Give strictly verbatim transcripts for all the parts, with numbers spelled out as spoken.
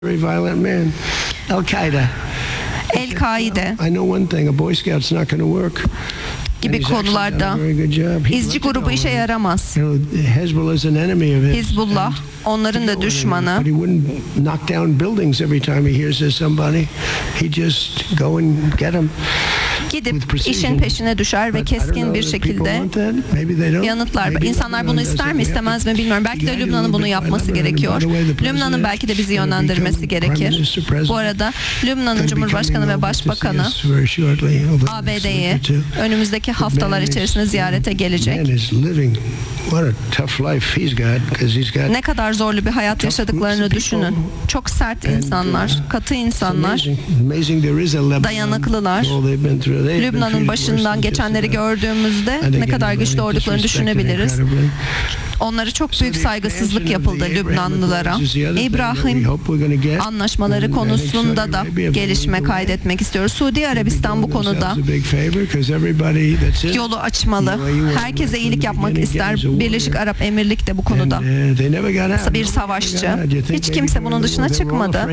Very violent man. Al-Qaeda. El-Kaide I know one thing, a Boy Scout's not going to work. gibi konularda izci grubu işe yaramaz. Hizbullah onların da düşmanı. Gidip işin peşine düşer ve keskin bir şekilde yanıtlar. İnsanlar bunu ister mi istemez mi bilmiyorum. Belki de Lübnan'ın bunu yapması gerekiyor. Lübnan'ın belki de bizi yönlendirmesi gerekir. Bu arada Lübnan'ın Cumhurbaşkanı ve Başbakanı A B D'yi önümüzdeki haftalar içerisinde ziyarete gelecek. Ne kadar zorlu bir hayat yaşadıklarını düşünün. Çok sert insanlar, katı insanlar, dayanıklılar. Lübnan'ın başından geçenleri gördüğümüzde ne kadar güçlü olduklarını düşünebiliriz. Onlara çok büyük saygısızlık yapıldı Lübnanlılara. İbrahim anlaşmaları konusunda da gelişme kaydetmek istiyoruz. Suudi Arabistan bu konuda yolu açmalı. Herkese iyilik yapmak ister. Birleşik Arap Emirlik de bu konuda bir savaşçı. Hiç kimse bunun dışına çıkmadı.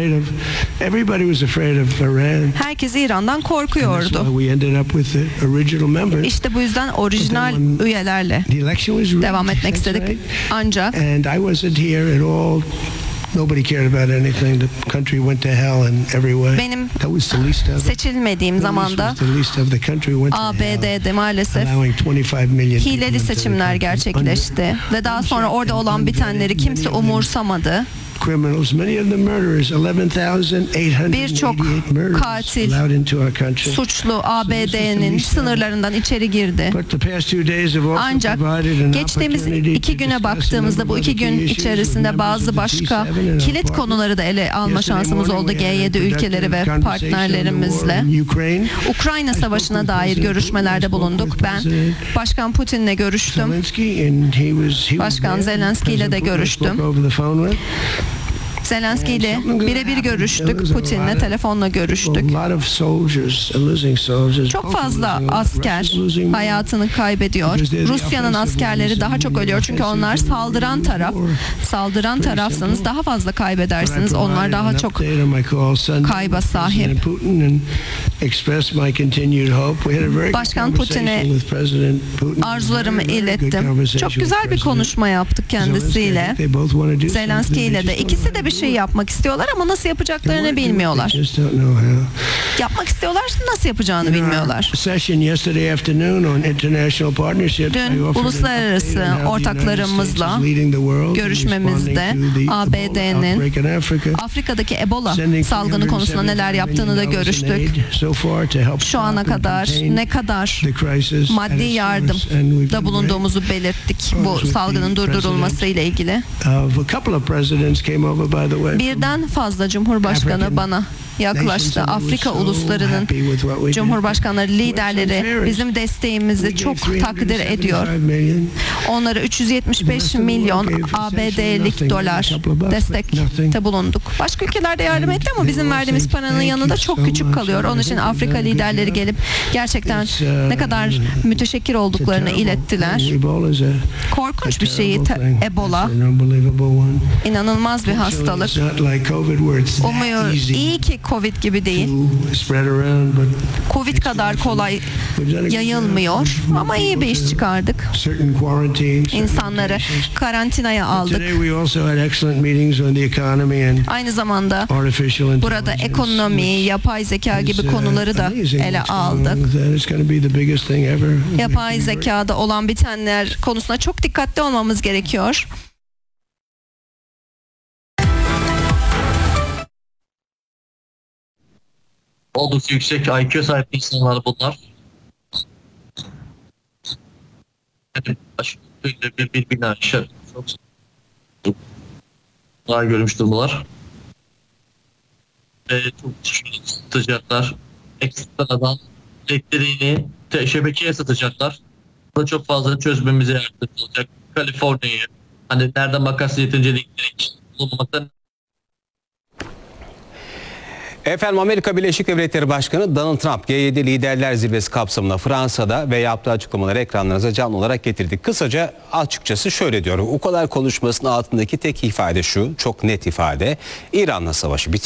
Herkes İran'dan korkuyordu. İşte bu yüzden orijinal üyelerle devam etmek istedik. Ancak benim seçilmediğim zamanda A B D'de maalesef hileli seçimler gerçekleşti ve daha sonra orada olan bitenleri kimse umursamadı. Birçok katil, suçlu A B D'nin sınırlarından içeri girdi. Ancak geçtiğimiz iki güne baktığımızda bu iki gün içerisinde bazı başka kilit konuları da ele alma şansımız oldu G yedi ülkeleri ve partnerlerimizle. Ukrayna Savaşı'na dair görüşmelerde bulunduk. Ben Başkan Putin'le görüştüm. Başkan Zelenski ile de görüştüm. Zelenski ile birebir görüştük, Putin'le telefonla görüştük. Çok fazla asker hayatını kaybediyor. Rusya'nın askerleri daha çok ölüyor çünkü onlar saldıran taraf. Saldıran tarafsanız daha fazla kaybedersiniz. Onlar daha çok kayba sahip. Başkan Putin'e arzularımı ilettim. Çok güzel bir konuşma yaptık kendisiyle. Zelenski ile de. İkisi de bir şey yapmak istiyorlar ama nasıl yapacaklarını bilmiyorlar. Yapmak istiyorlar, nasıl yapacağını bilmiyorlar. Dün uluslararası ortaklarımızla görüşmemizde A B D'nin Afrika'daki Ebola salgını konusunda neler yaptığını da görüştük. Şu ana kadar ne kadar maddi yardımda bulunduğumuzu belirttik bu salgının durdurulması ile ilgili. Birden fazla Cumhurbaşkanı bana yaklaştı. Afrika uluslarının Cumhurbaşkanları, liderleri bizim desteğimizi çok takdir ediyor. Onlara üç yüz yetmiş beş milyon A B D'lik dolar destekte bulunduk. Başka ülkelerde yardım etti ama bizim verdiğimiz paranın yanında çok küçük kalıyor. Onun için Afrika liderleri gelip gerçekten ne kadar müteşekkir olduklarını ilettiler. Korkunç bir şey Ebola. İnanılmaz bir hastalık. Umuyor iyi ki Covid gibi değil. Covid kadar kolay yayılmıyor ama iyi bir iş çıkardık. İnsanları karantinaya aldık. Aynı zamanda burada ekonomi, yapay zeka gibi konuları da ele aldık. Yapay zekada olan bitenler konusunda çok dikkatli olmamız gerekiyor. Oldukça yüksek I Q sahip insanlar bunlar. Bir, bir bina işe çok daha görmüş durumlar. Ve çok satacaklar. Ekstradan elektriğini te- şebekeye satacaklar. Bu da çok fazla çözmemize yardımcı olacak. Kaliforniya'yı hani nerede makas yetince elektrik bulunmaktan. Efendim, Amerika Birleşik Devletleri Başkanı Donald Trump G yedi Liderler Zirvesi kapsamında Fransa'da ve yaptığı açıklamaları ekranlarınıza canlı olarak getirdik. Kısaca açıkçası şöyle diyor. O kadar konuşmasının altındaki tek ifade şu, çok net ifade: İran'la savaşı bitir.